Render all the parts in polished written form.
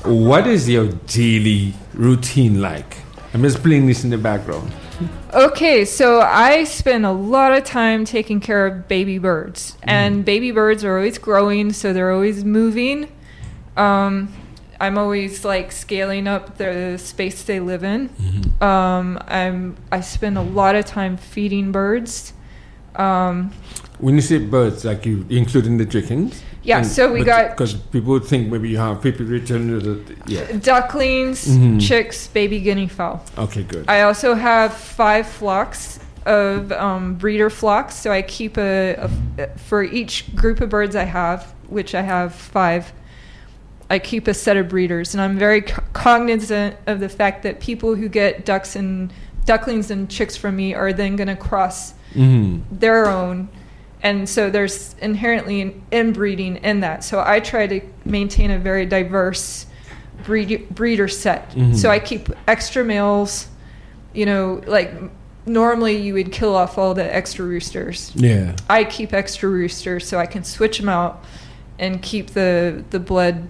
what is your daily routine like? I'm just playing this in the background. Okay, so I spend a lot of time taking care of baby birds. And baby birds are always growing, so they're always moving. I'm always like scaling up the space they live in. I spend a lot of time feeding birds. When you say birds, like you including the chickens? Yeah, so we got... Because people think maybe you have people return to the... ducklings, chicks, baby guinea fowl. Okay, good. I also have 5 flocks of breeder flocks. So I keep for each group of birds I have, which I have 5, I keep a set of breeders. And I'm very cognizant of the fact that people who get ducklings and chicks from me are then going to cross their own. And so there's inherently an inbreeding in that. So I try to maintain a very diverse breeder set. So I keep extra males, like normally you would kill off all the extra roosters. Yeah. I keep extra roosters so I can switch them out and keep the blood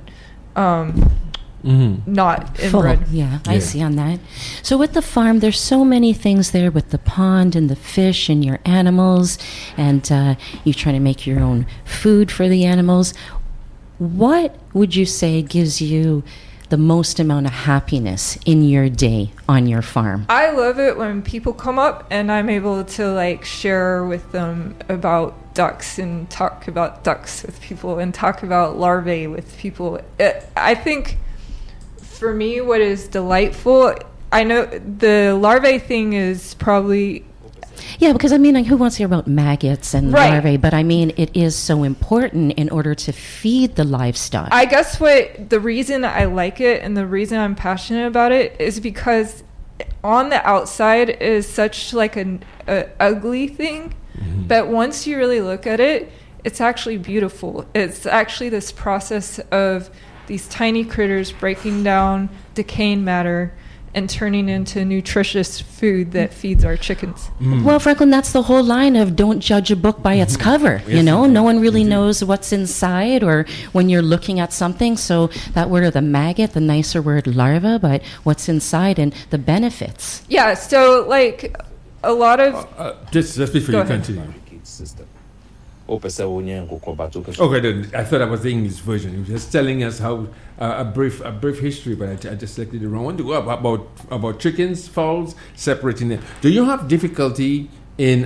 not inbred. Yeah, I see on that. So with the farm, there's so many things there with the pond and the fish and your animals, and you try to make your own food for the animals. What would you say gives you the most amount of happiness in your day on your farm? I love it when people come up and I'm able to like share with them about ducks and talk about ducks with people and talk about larvae with people. I think for me, what is delightful, I know the larvae thing is probably... Yeah, because I mean, like, who wants to hear about maggots and larvae? But I mean, it is so important in order to feed the livestock. I guess the reason I like it and the reason I'm passionate about it is because on the outside is such like an ugly thing. But once you really look at it, it's actually beautiful. It's actually this process of these tiny critters breaking down decaying matter and turning into nutritious food that feeds our chickens. Well, Franklin, that's the whole line of don't judge a book by its cover. Yes, no one really knows what's inside or when you're looking at something. So that word of the maggot, the nicer word larva, but what's inside and the benefits. Yeah, so like a lot of... just before you continue. Okay, then I thought that was the English version. He was just telling us how a brief history, but I just selected the wrong one to go about chickens, fowls, separating them. Do you have difficulty in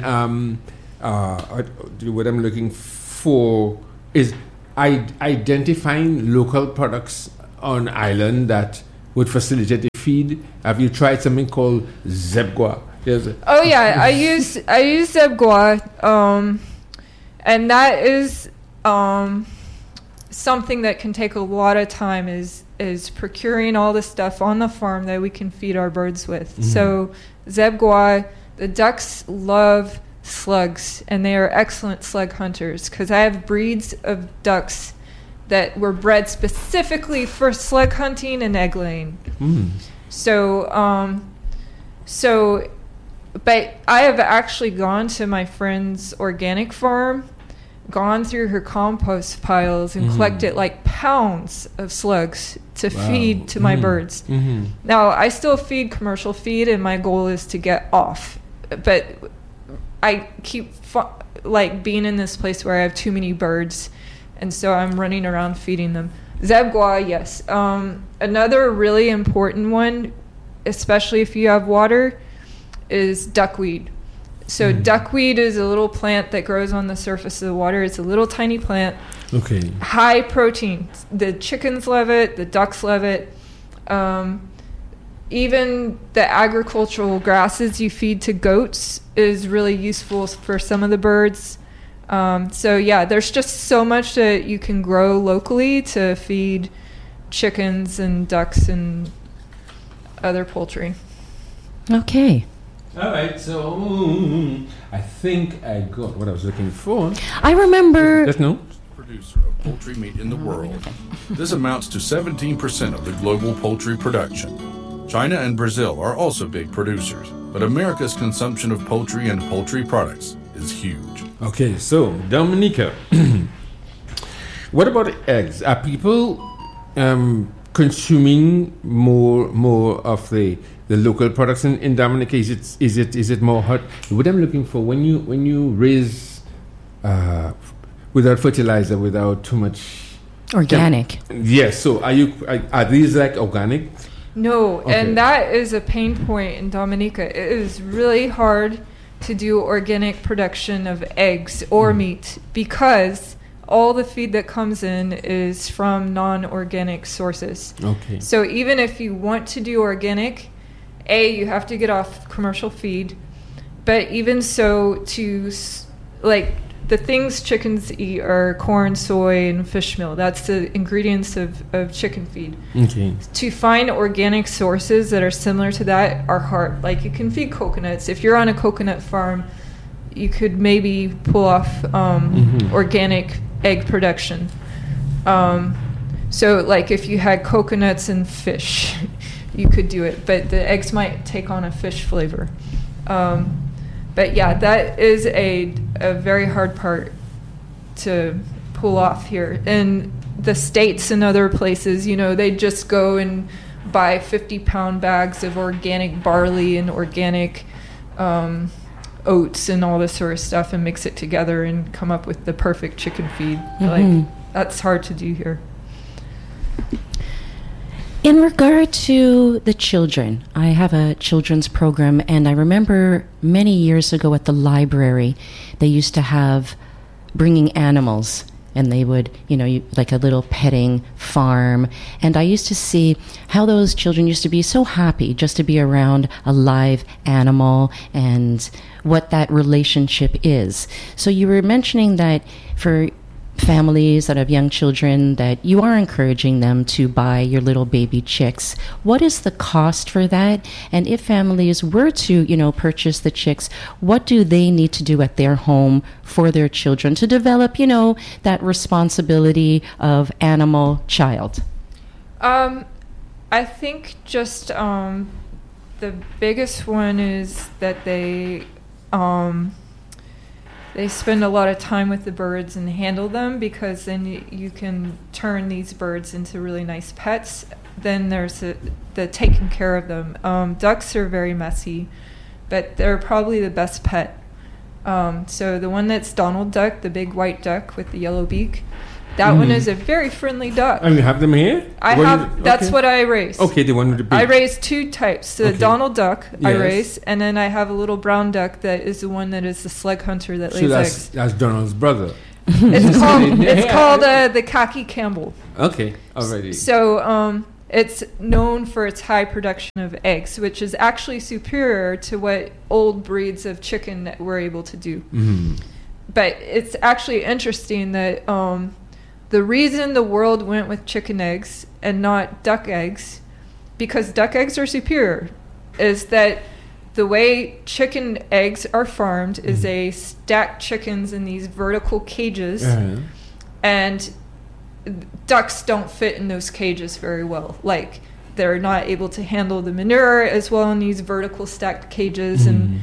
what I'm looking for is identifying local products on island that would facilitate the feed? Have you tried something called Zebgua? Oh yeah, I use Zebgua. And that is something that can take a lot of time is procuring all the stuff on the farm that we can feed our birds with. So Zebgua, the ducks love slugs, and they are excellent slug hunters because I have breeds of ducks that were bred specifically for slug hunting and egg laying. But I have actually gone to my friend's organic farm, gone through her compost piles and collected like pounds of slugs to feed to my birds. Now, I still feed commercial feed, and my goal is to get off. But I keep being in this place where I have too many birds, and so I'm running around feeding them. Zebgua, yes. Another really important one, especially if you have water, is duckweed. So duckweed is a little plant that grows on the surface of the water. It's a little tiny plant. Okay. High protein. The chickens love it. The ducks love it. Even the agricultural grasses you feed to goats is really useful for some of the birds. So yeah, there's just so much that you can grow locally to feed chickens and ducks and other poultry. Okay. All right, so I think I got what I was looking for. I remember... Yes, no? Producer of poultry meat in the world. This amounts to 17% of the global poultry production. China and Brazil are also big producers, but America's consumption of poultry and poultry products is huge. Okay, so Dominica, what about eggs? Are people consuming more of the local products in Dominica? Is it more hot? What I'm looking for when you raise without fertilizer, without too much organic. Yes. So are these like organic? No, okay. And that is a pain point in Dominica. It is really hard to do organic production of eggs or meat because all the feed that comes in is from non-organic sources. Okay. So even if you want to do organic, you have to get off commercial feed. But even so, the things chickens eat are corn, soy, and fish meal. That's the ingredients of chicken feed. Okay. To find organic sources that are similar to that are hard. Like you can feed coconuts. If you're on a coconut farm, you could maybe pull off organic egg production. So like if you had coconuts and fish, you could do it. But the eggs might take on a fish flavor. But yeah, that is a very hard part to pull off here. In the States and other places, they just go and buy 50-pound bags of organic barley and organic oats and all this sort of stuff and mix it together and come up with the perfect chicken feed. Like that's hard to do here. In regard to the children, I have a children's program, and I remember many years ago at the library, they used to have bringing animals, and they would, like a little petting farm. And I used to see how those children used to be so happy just to be around a live animal and what that relationship is. So you were mentioning that for families that have young children, that you are encouraging them to buy your little baby chicks. What is the cost for that? And if families were to, purchase the chicks, what do they need to do at their home for their children to develop, that responsibility of animal child? I think just the biggest one is that they spend a lot of time with the birds and handle them, because then you can turn these birds into really nice pets. Then there's the taking care of them. Ducks are very messy, but they're probably the best pet. So the one that's Donald duck, the big white duck with the yellow beak, that one is a very friendly duck. And you have them here? That's what I raise. Okay, the one with the beak. I raise two types. The Donald duck I raise, and then I have a little brown duck that is the one that is the slug hunter that lays eggs. That's Donald's brother. It's called the Khaki Campbell. Okay, already. So it's known for its high production of eggs, which is actually superior to what old breeds of chicken that we're able to do. Mm-hmm. But it's actually interesting that the reason the world went with chicken eggs and not duck eggs, because duck eggs are superior, is that the way chicken eggs are farmed is they stack chickens in these vertical cages, and ducks don't fit in those cages very well. Like, they're not able to handle the manure as well in these vertical stacked cages, and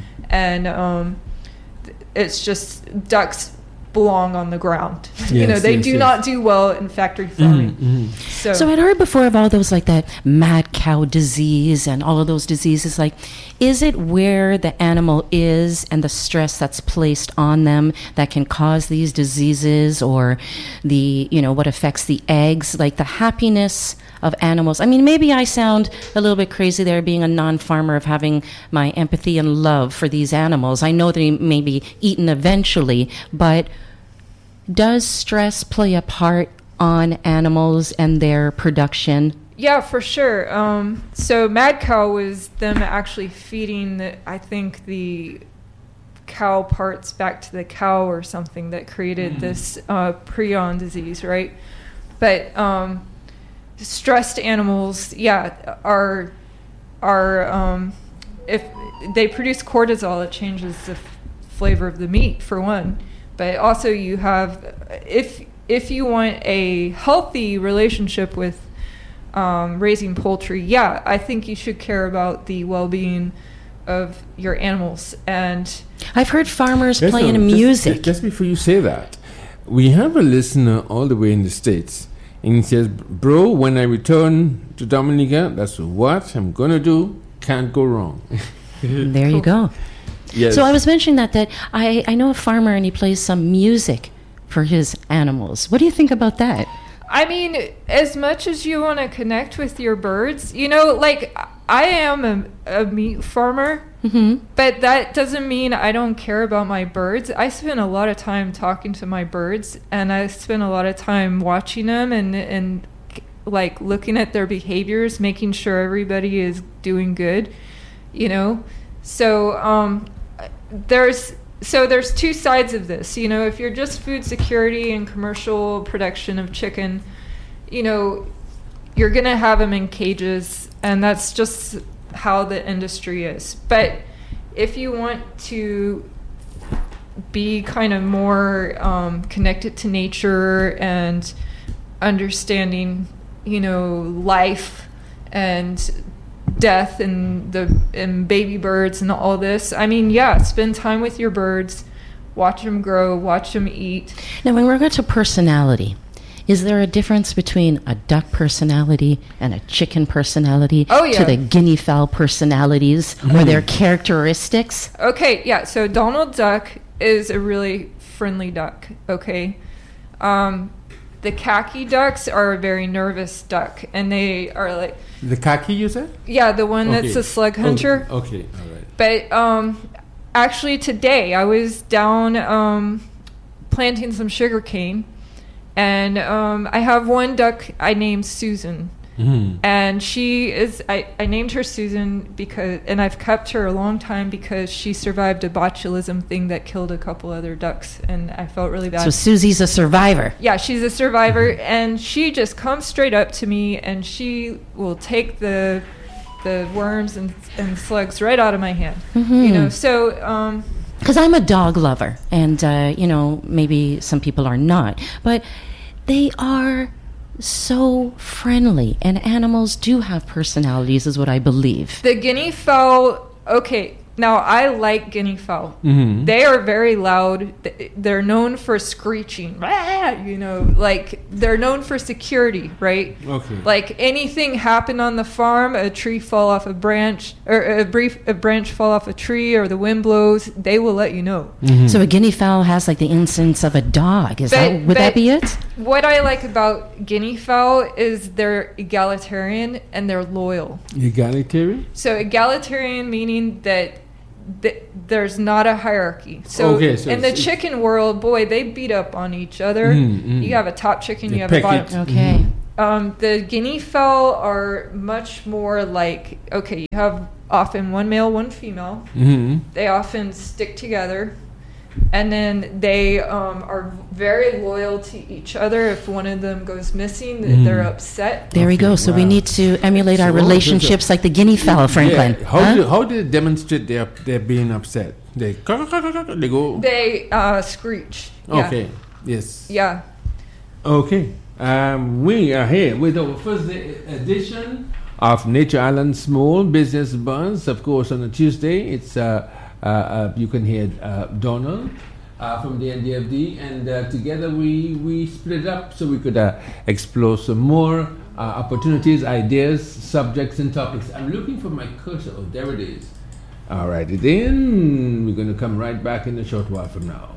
it's just ducks belong on the ground. They do not do well in factory farming. So I'd heard before of all those, like that mad cow disease and all of those diseases. Like, is it where the animal is and the stress that's placed on them that can cause these diseases, or the, what affects the eggs, like the happiness of animals? I mean, maybe I sound a little bit crazy there, being a non-farmer, of having my empathy and love for these animals. I know they may be eaten eventually, but does stress play a part on animals and their production? Yeah, for sure. So mad cow was them actually feeding, I think, the cow parts back to the cow or something that created this prion disease, right? But stressed animals, are if they produce cortisol, it changes the flavor of the meat, for one. But also you have, if you want a healthy relationship with raising poultry, I think you should care about the well-being of your animals. And I've heard farmers playing music. Just before you say that, we have a listener all the way in the States, And he says, bro, when I return to Dominica, that's what I'm going to do. Can't go wrong. There you go. Yes. So I was mentioning that I know a farmer and he plays some music for his animals. What do you think about that? I mean, as much as you want to connect with your birds, you know, like I am a meat farmer, but that doesn't mean I don't care about my birds. I spend a lot of time talking to my birds, and I spend a lot of time watching them and like looking at their behaviors, making sure everybody is doing good, you know. So there's two sides of this. You know, if you're just food security and commercial production of chicken, you know, you're going to have them in cages, and that's just how the industry is. But if you want to be kind of more connected to nature and understanding, you know, life and death and baby birds and all this, I mean, yeah, spend time with your birds, watch them grow, watch them eat. Now, when we're going to personality, is there a difference between a duck personality and a chicken personality? Oh, yeah. To the guinea fowl personalities or their characteristics? Okay, yeah, so Donald Duck is a really friendly duck, okay? The khaki ducks are a very nervous duck, and they are like... The khaki, you said? Yeah, the one that's a slug hunter. Okay, all right. But actually today I was down planting some sugar cane, and I have one duck I named Susan. And she is, I named her Susan because, and I've kept her a long time because she survived a botulism thing that killed a couple other ducks, and I felt really bad. So Susie's a survivor. Yeah, she's a survivor, and she just comes straight up to me, and she will take the worms and slugs right out of my hand. You know, so... Because I'm a dog lover, and, you know, maybe some people are not, but they are... so friendly, and animals do have personalities, is what I believe. The guinea fowl, okay, now I like guinea fowl. They are very loud. They're known for screeching, you know, like they're known for security, right? Okay. Like anything happen on the farm, a tree fall off a branch, or a branch fall off a tree, or the wind blows, they will let you know. So a guinea fowl has like the instincts of a dog. Would that be it? What I like about guinea fowl is they're egalitarian and they're loyal. Egalitarian? So egalitarian meaning that there's not a hierarchy. So in the chicken world, boy, they beat up on each other. You have a top chicken, you have a bottom. Okay. The guinea fowl are much more like, okay, you have often one male, one female. They often stick together. And then they are very loyal to each other. If one of them goes missing, they're upset. There we go. So we need to emulate our relationships like the guinea fowl, Franklin. Yeah. How do they demonstrate they're being upset? They go. They screech. Okay. Yes. Yeah. Okay. We are here with our first edition of Nature Island Small Business Buzz. Of course, on a Tuesday, it's you can hear Donald from the NDFD, and together we split it up so we could explore some more opportunities, ideas, subjects, and topics. I'm looking for my cursor. Oh, there it is. All right, then we're going to come right back in a short while from now.